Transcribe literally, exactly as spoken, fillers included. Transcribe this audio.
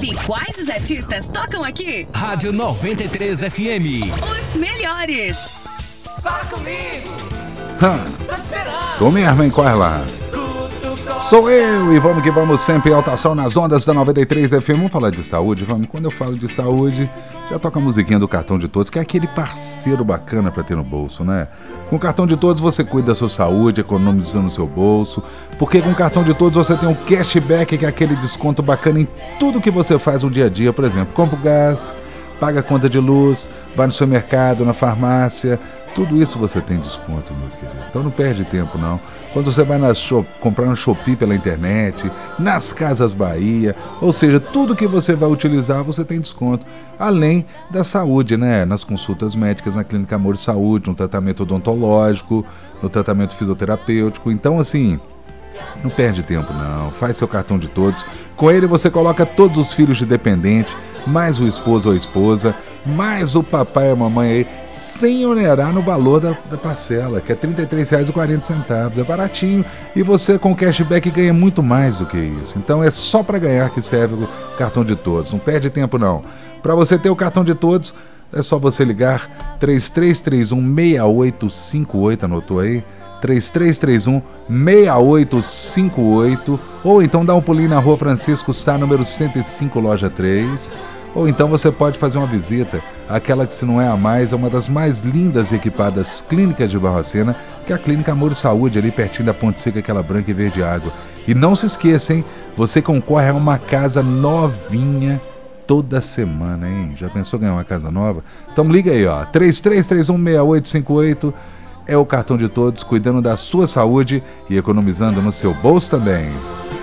Sabe quais os artistas tocam aqui? Rádio noventa e três F M. Os melhores. Fala comigo. Hum. Tô te esperando. Tu mesmo, hein? Corre lá. Sou eu e vamos que vamos sempre em alta som nas ondas da noventa e três F M. Vamos falar de saúde? Vamos. Quando eu falo de saúde, já toca a musiquinha do Cartão de Todos, que é aquele parceiro bacana pra ter no bolso, né? Com o Cartão de Todos você cuida da sua saúde, economizando o seu bolso, porque com o Cartão de Todos você tem um cashback, que é aquele desconto bacana em tudo que você faz no dia a dia. Por exemplo, compra o gás, paga a conta de luz, vai no supermercado, na farmácia, tudo isso você tem desconto, meu querido. Então não perde tempo, não. Quando você vai na shop, comprar no Shopee pela internet, nas Casas Bahia, ou seja, tudo que você vai utilizar, você tem desconto. Além da saúde, né? Nas consultas médicas, na Clínica Amor e Saúde, no tratamento odontológico, no tratamento fisioterapêutico. Então, assim, não perde tempo, não. Faz seu Cartão de Todos. Com ele você coloca todos os filhos de dependente, mais o esposo ou a esposa, mais o papai e a mamãe aí, sem onerar no valor da, da parcela, que é trinta e três reais e quarenta centavos. É baratinho e você com cashback ganha muito mais do que isso. Então é só para ganhar que serve o Cartão de Todos. Não perde tempo, não. Para você ter o Cartão de Todos, é só você ligar três três três um, seis oito cinco oito, anotou aí? três três três um, seis oito cinco oito, ou então dá um pulinho na Rua Francisco Sá, número cento e cinco, loja três. Ou então você pode fazer uma visita àquela que, se não é a mais, é uma das mais lindas e equipadas clínicas de Barbacena, que é a Clínica Amor e Saúde, ali pertinho da Ponte Seca, aquela branca e verde água. E não se esqueça, hein? Você concorre a uma casa novinha toda semana, hein? Já pensou ganhar uma casa nova? Então liga aí, ó, três três três um, seis oito cinco oito, é o Cartão de Todos, cuidando da sua saúde e economizando no seu bolso também.